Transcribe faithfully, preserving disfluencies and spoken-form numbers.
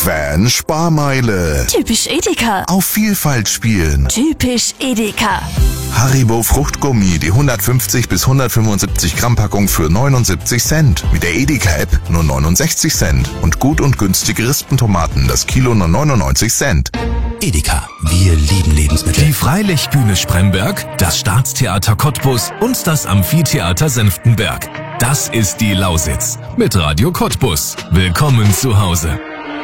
Fan Sparmeile. Typisch Edeka. Auf Vielfalt spielen. Typisch Edeka. Haribo Fruchtgummi, die hundertfünfzig bis hundertfünfundsiebzig Gramm Packung für neunundsiebzig Cent. Mit der Edeka-App nur neunundsechzig Cent. Und gut und günstige Rispentomaten, das Kilo nur neunundneunzig Cent. Edeka, wir lieben Lebensmittel. Die Freilichtbühne Spremberg, das Staatstheater Cottbus und das Amphitheater Senftenberg. Das ist die Lausitz mit Radio Cottbus. Willkommen zu Hause.